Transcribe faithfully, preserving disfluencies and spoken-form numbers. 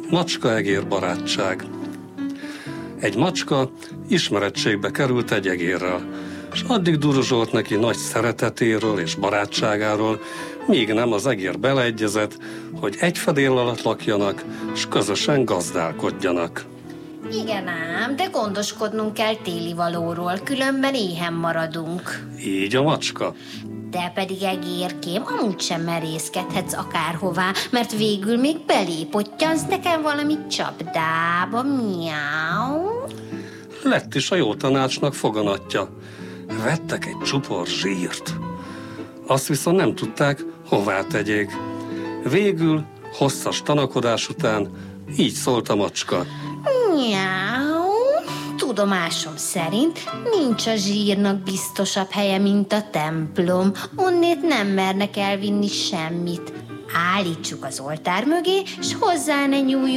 Macska-egér barátság. Egy macska ismerettségbe került egy egérrel, és addig duruzsolt neki nagy szeretetéről és barátságáról, míg nem az egér beleegyezett, hogy egy fedél alatt lakjanak, és közösen gazdálkodjanak. Igen ám, de gondoskodnunk kell téli valóról, különben éhen maradunk. Így a macska. Te pedig egérkém, amúgy sem merészkedhetsz akárhová, mert végül még belépottyansz nekem valami csapdába, miau. Lett is a jó tanácsnak foganatja. Vettek egy csupor zsírt. Azt viszont nem tudták, hová tegyék. Végül, hosszas tanakodás után így szólt a macska. Miau. Tudomásom szerint nincs a zsírnak biztosabb helye, mint a templom. Onnét nem mernek elvinni semmit. Állítsuk az oltár mögé, s hozzá ne nyúljunk.